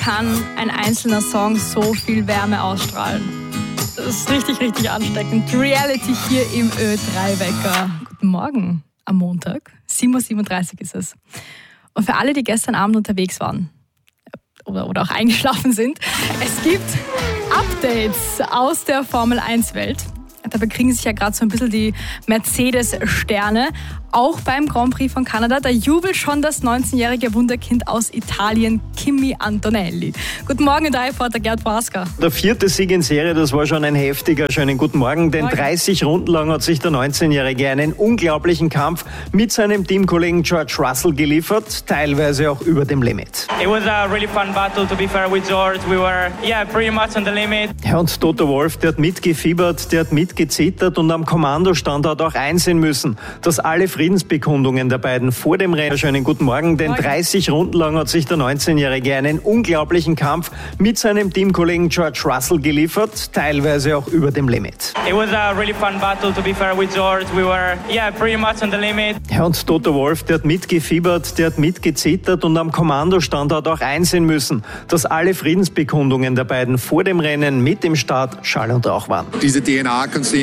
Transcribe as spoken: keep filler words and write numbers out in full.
kann ein einzelner Song so viel Wärme ausstrahlen? Das ist richtig, richtig ansteckend. Reality hier im Ö drei Wecker. Guten Morgen am Montag. sieben Uhr siebenunddreißig ist es. Und für alle, die gestern Abend unterwegs waren oder, oder auch eingeschlafen sind, es gibt Updates aus der Formel eins Welt. Dabei kriegen sich ja gerade so ein bisschen die Mercedes-Sterne. Auch beim Grand Prix von Kanada, da jubelt schon das neunzehnjährige Wunderkind aus Italien, Kimi Antonelli. Guten Morgen, der Reporter Gerd Wasker. Der vierte Sieg in Serie, das war schon ein heftiger. Schönen guten Morgen, denn Morgen. dreißig Runden lang hat sich der neunzehnjährige einen unglaublichen Kampf mit seinem Teamkollegen George Russell geliefert, teilweise auch über dem Limit. It was a really fun battle, to be fair with George. We were, yeah, pretty much on the limit. Ja, und Toto Wolff, der hat mitgefiebert, der hat mitgezittert und am Kommandostand hat auch einsehen müssen, dass alle Friedensbekundungen der beiden vor dem Rennen. Schönen guten Morgen, denn Morgen. dreißig Runden lang hat sich der neunzehnjährige einen unglaublichen Kampf mit seinem Teamkollegen George Russell geliefert, teilweise auch über dem Limit. It was a really fun battle, to be fair with George. We were, yeah, pretty much on the limit. Ja, und Toto Wolff, der hat mitgefiebert, der hat mitgezittert und am Kommandostand hat auch einsehen müssen, dass alle Friedensbekundungen der beiden vor dem Rennen mit dem Start Schall und Rauch waren. Diese D N A kannst du